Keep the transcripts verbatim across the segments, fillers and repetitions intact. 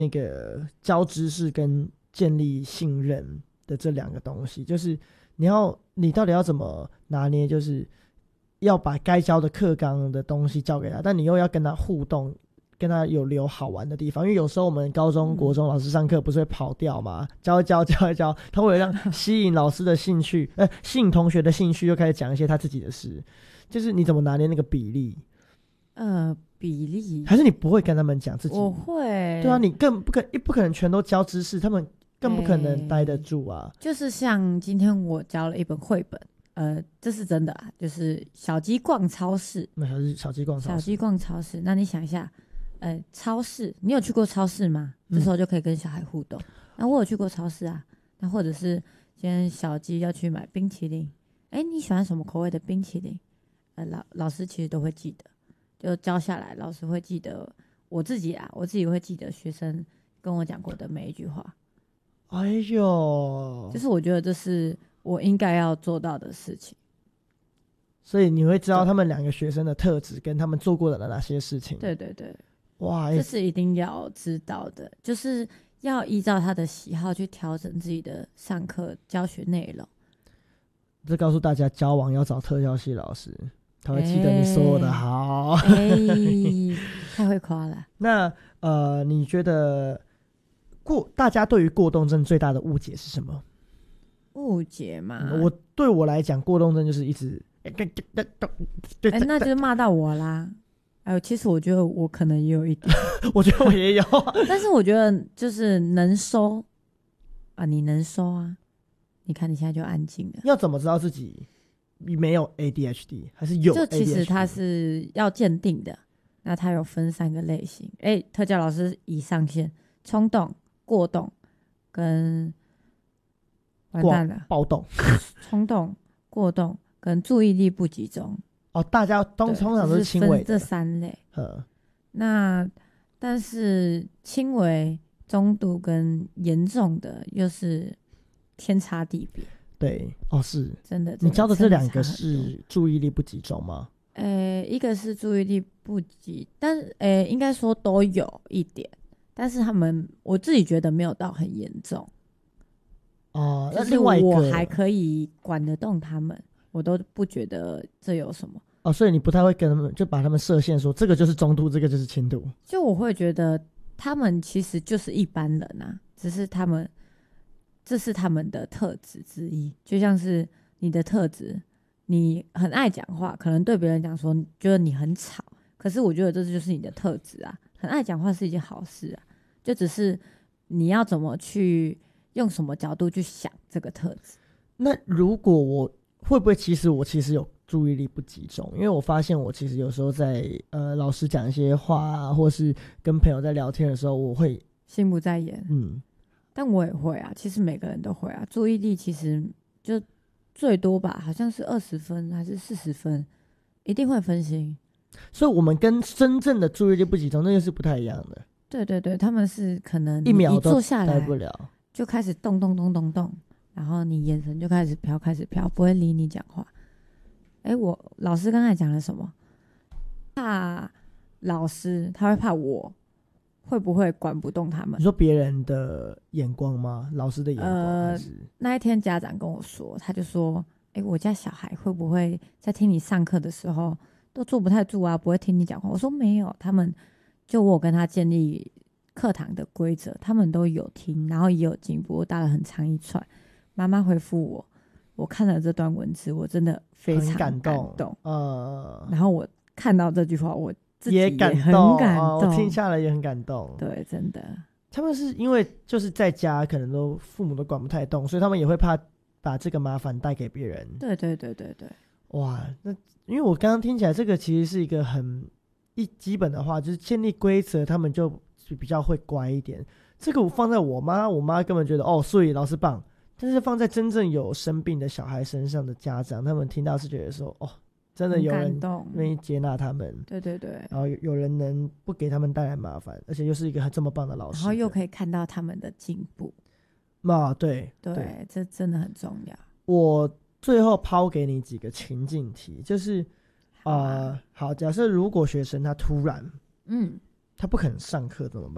那个教知识跟建立信任的这两个东西，就是你要你到底要怎么拿捏，就是要把该教的课纲的东西教给他，但你又要跟他互动，跟他有留好玩的地方。因为有时候我们高中国中老师上课不是会跑调嘛，教一教教一教，他为了让吸引老师的兴趣呃，吸引同学的兴趣，就开始讲一些他自己的事，就是你怎么拿捏那个比例？ 呃，比例还是你不会跟他们讲自己？ 我会。 对啊，你更不可不可能全都教知识，他们更不可能待得住啊。 欸、就是像今天我教了一本绘本，呃，这是真的啊，就是小鸡逛超市。 那还是小鸡逛超市。 小鸡逛超市，那你想一下，呃，超市，你有去过超市吗？这时候就可以跟小孩互动。嗯、那我有去过超市啊，那或者是今天小鸡要去买冰淇淋，哎、欸，你喜欢什么口味的冰淇淋？呃，老老师其实都会记得。就教下来，老师会记得，我自己啊，我自己会记得学生跟我讲过的每一句话。 哎呦， 就是我觉得这是我应该要做到的事情。 所以你会知道他们两个学生的特质跟他们做过的哪些事情。 对对对， 哇， 这是一定要知道的，就是要依照他的喜好去调整自己的上课教学内容。 这告诉大家，交往要找特教系老师。他会记得你说的好， 哎、欸，太会夸了。 那呃，你觉得过大家对于过动症最大的误解是什么？ 误解嘛、 嗯，我对我来讲，过动症就是一直，哎、 欸，那就骂到我啦。哎呦，其实我觉得我可能也有一点， 我觉得我也有， 但是我觉得就是能收啊，你能收啊。你看你现在就安静了。 要怎么知道自己没有 A D H D 还是有 A D H D？ 就其实它是要鉴定的，那它有分三个类型。哎、欸，特教老师已上线：冲动、过动跟完蛋了暴动、 冲动、过动跟注意力不集中。 哦，大家通通常都是轻微的这三类。 呃， 那但是轻微、中度跟严重的又是天差地别。 对，哦，是真的。 你教的这两个是注意力不集中吗？ 呃，一个是注意力不集，但呃，应该说都有一点，但是他们我自己觉得没有到很严重。 哦， 那另外一个我还可以管得动他们，我都不觉得这有什么。 哦，所以你不太会跟他们就把他们设限说这个就是中度，这个就是轻度。 就我会觉得他们其实就是一般人啊，只是他们。这是他们的特质之一，就像是你的特质，你很爱讲话，可能对别人讲说觉得你很吵，可是我觉得这就是你的特质啊，很爱讲话是一件好事啊，就只是你要怎么去用什么角度去想这个特质。 那如果我会不会其实我其实有注意力不集中？因为我发现我其实有时候在呃老师讲一些话啊，或是跟朋友在聊天的时候，我会心不在焉。 嗯。 但我也会啊，其实每个人都会啊。注意力其实就最多吧，好像是二十分还是四十分，一定会分心。 所以我们跟真正的注意力不集中那个是不太一样的。 对对对，他们是可能一秒都坐下来待不了， 就开始动动动动动，然后你眼神就开始飘，开始飘，不会理你讲话。哎，我老师刚才讲了什么？怕老师，他会怕我。会不会管不动他们？ 你说别人的眼光吗？老师的眼光、呃、还是那一天家长跟我说，他就说：“哎，我家小孩会不会在听你上课的时候都坐不太住啊？不会听你讲话？”我说：“没有，他们就我跟他建立课堂的规则，他们都有听，然后也有进步。”我打了很长一串，妈妈回复我，我看了这段文字，我真的非常感动。 感动呃， 然后我看到这句话，我。 也感动，感动、哦，我听下来也很感动。 对，真的， 他们是因为就是在家，可能都父母都管不太动，所以他们也会怕把这个麻烦带给别人。 对对对对对， 哇，那因为我刚刚听起来，这个其实是一个很一基本的话，就是建立规则，他们就比较会乖一点。这个我放在我妈，我妈根本觉得哦，所以老师棒。但是放在真正有生病的小孩身上的家长，他们听到是觉得说哦。真的有人愿意接纳他们， 对对对， 然后 有, 有人能不给他们带来麻烦，而且又是一个这么棒的老师， 然后又可以看到他们的进步。 啊，对对, 对，这真的很重要。 我最后抛给你几个情境题，就是啊、呃，好，假设如果学生他突然， 嗯， 他不肯上课怎么办？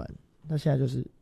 他现在就是